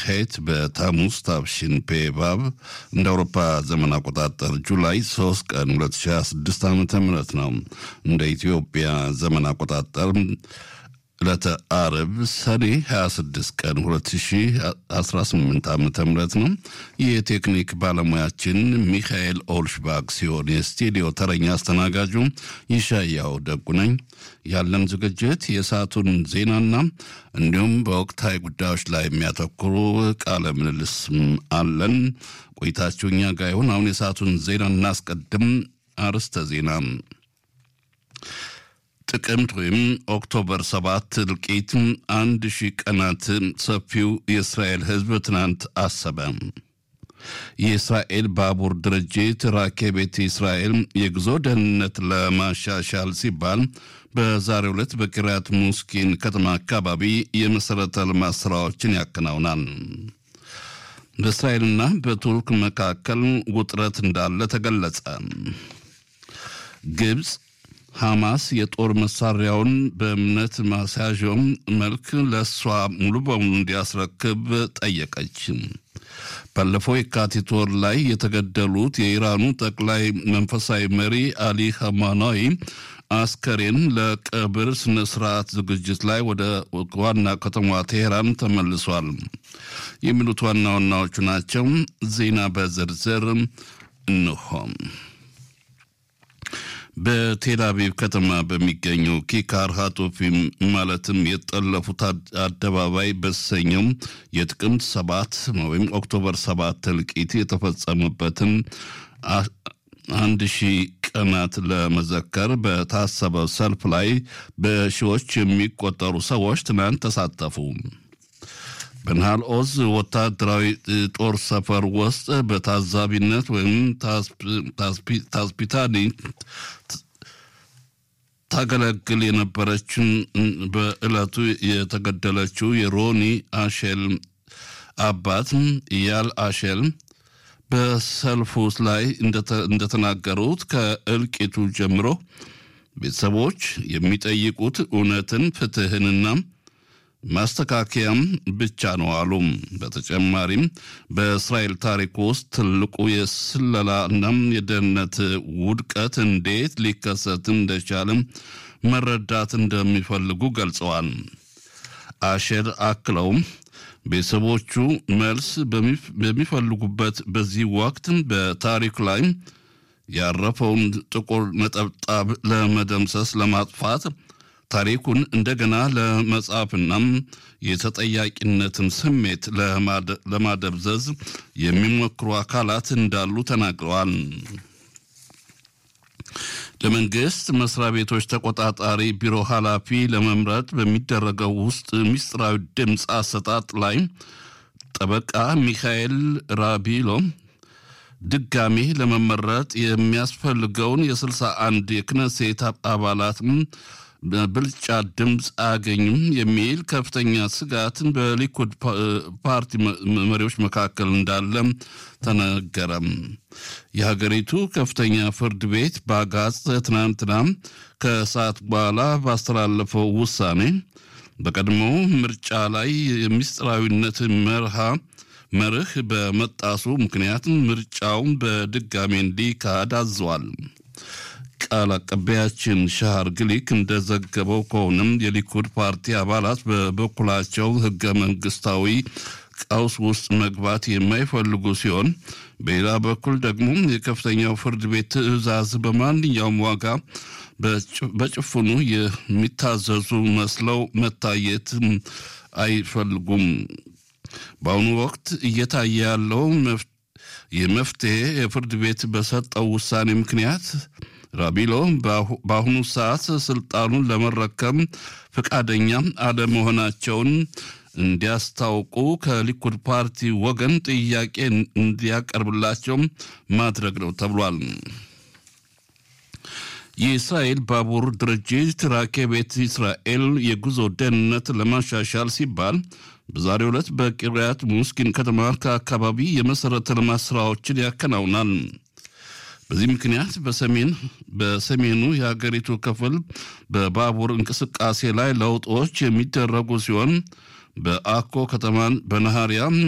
ሄት በታሙስ ታብሽን ፔባብ እንደ አውሮፓ ዘመን አቆጣጠር ጁላይ 3 ቀን 2026 ዓ.ም ነው። እንደ ኢትዮጵያ ዘመን አቆጣጠር ዕለተ ዓርብ ሰኔ 26 ቀን 2018 ዓ.ም ነው። የቴክኒክ ባለሙያችን ሚካኤል ኦልሽባግ ሲሆን የስቱዲዮ ተረኛ አስተናጋጁ ይሻያው ደጉ ነኝ። ያለን ዝግጅት የሰዓቱን ዜናና እንዲሁም በወቅታዊ ጉዳዮች ላይ የሚያተኩሩ ቃለ ምልልስ አለን። ቆይታችሁ እኛ ጋር ይሁን። አሁን የሰዓቱን ዜና እናስቀድም። አርዕስተ ዜና። ጥቅምት ወይም ኦክቶበር 7 እልቂት 1000 ቀናት ሰፊው የእስራኤል ሕዝብ ትናንት አሰበ። የእስራኤል ባቡር ድርጅት ራኬቤት እስራኤል የጉዞ ደህንነት ለማሻሻል ሲባል በዛሬው ዕለት በኪርያት ሙስኪን ከተማ አካባቢ የመሰረተ ልማት ስራዎችን ያከናውናል። በእስራኤልና በቱርክ መካከል ውጥረት እንዳለ ተገለጸ። ግብጽ ሐማስ የጦር መሳሪያውን በእምነት ማስያዣው መልክ ለሷ ሙሉ በሙሉ እንዲያስረክብ ጠየቀች። ባለፈው የካቲት ወር ላይ የተገደሉት የኢራኑ ጠቅላይ መንፈሳዊ መሪ አሊ ኻሜኔይ አስከሬን ለቀብር ስነ ስርዓት ዝግጅት ላይ ወደ ዋና ከተማ ቴህራን ተመልሷል። የሚሉት ዋና ዋናዎቹ ናቸው። ዜና በዝርዝር እንሆ። በቴል አቪቭ ከተማ በሚገኘው ኪካር ሃቶፊም ማለትም የጠለፉት አደባባይ በሰኘው የጥቅምት 7 ወይም ኦክቶበር 7 እልቂት የተፈጸመበትን 1000 ቀናት ለመዘከር በታሰበው ሰልፍ ላይ በሺዎች የሚቆጠሩ ሰዎች ትናንት ተሳተፉ። በናሃል ኦዝ ወታደራዊ ጦር ሰፈር ውስጥ በታዛቢነት ወይም ታስፒታኒ ታገለግል የነበረችን በዕለቱ የተገደለችው የሮኒ አሼል አባት ኢያል አሼል በሰልፉ ላይ እንደተናገሩት ከእልቂቱ ጀምሮ ቤተሰቦች የሚጠይቁት እውነትን፣ ፍትህንና ማስተካከያም ብቻ ነው አሉ። በተጨማሪም በእስራኤል ታሪክ ውስጥ ትልቁ የስለላና የደህንነት ውድቀት እንዴት ሊከሰት እንደቻለ መረዳት እንደሚፈልጉ ገልጸዋል። አሼር አክለውም ቤተሰቦቹ መልስ በሚፈልጉበት በዚህ ወቅት በታሪክ ላይ ያረፈውን ጥቁር ነጠብጣብ ለመደምሰስ ለማጥፋት ታሪኩን እንደገና ለመጻፍና የተጠያቂነትን ስሜት ለማደብዘዝ የሚሞክሩ አካላት እንዳሉ ተናግረዋል። ለመንግስት መስሪያ ቤቶች ተቆጣጣሪ ቢሮ ኃላፊ ለመምረጥ በሚደረገው ውስጥ ሚስጥራዊ ድምፅ አሰጣጥ ላይ ጠበቃ ሚካኤል ራቢሎ ድጋሜ ለመመረጥ የሚያስፈልገውን የ61 የክነሴት አባላት በብልጫ ድምፅ አያገኙም የሚል ከፍተኛ ስጋትን በሊኩድ ፓርቲ መሪዎች መካከል እንዳለ ተነገረ። የሀገሪቱ ከፍተኛ ፍርድ ቤት ባጋዝ ትናንትና ከሰዓት በኋላ ባስተላለፈው ውሳኔ በቀድሞ ምርጫ ላይ የሚስጥራዊነት መርህ በመጣሱ ምክንያት ምርጫውን በድጋሜ እንዲካሄድ አዟል። ቃል አቀባያችን ሻሃር ግሊክ እንደዘገበው ከሆነም የሊኩድ ፓርቲ አባላት በበኩላቸው ህገ መንግስታዊ ቀውስ ውስጥ መግባት የማይፈልጉ ሲሆን፣ በሌላ በኩል ደግሞ የከፍተኛው ፍርድ ቤት ትዕዛዝ በማንኛውም ዋጋ በጭፍኑ የሚታዘዙ መስለው መታየት አይፈልጉም። በአሁኑ ወቅት እየታየ ያለው የመፍትሄ የፍርድ ቤት በሰጠው ውሳኔ ምክንያት ራቢሎ በአሁኑ ሰዓት ስልጣኑን ለመረከም ፈቃደኛ አለመሆናቸውን እንዲያስታውቁ ከሊኩድ ፓርቲ ወገን ጥያቄ እንዲያቀርብላቸው ማድረግ ነው ተብሏል። የእስራኤል ባቡር ድርጅት ራኬቤት እስራኤል የጉዞ ደህንነት ለማሻሻል ሲባል በዛሬው ዕለት በኪርያት ሙስኪን ከተማ አካባቢ የመሰረተ ልማት ስራዎችን ያከናውናል። በዚህ ምክንያት በሰሜኑ የሀገሪቱ ክፍል በባቡር እንቅስቃሴ ላይ ለውጦች የሚደረጉ ሲሆን በአኮ ከተማን በነሃሪያ